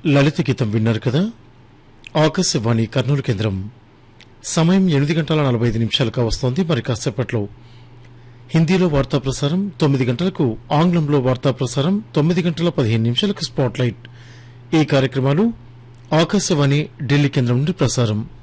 లలిత గీతం విన్నారు కదా. ఆకాశవాణి కర్నూలు కేంద్రం. సమయం 8:45 వస్తోంది. మరి కాసేపట్లో హిందీలో వార్తా ప్రసారం, 9 గంటలకు ఆంగ్లంలో వార్తా ప్రసారం, 9:15 స్పాట్ లైట్. ఈ కార్యక్రమాలు ఆకాశవాణి ఢిల్లీ కేంద్రం నుండి ప్రసారం.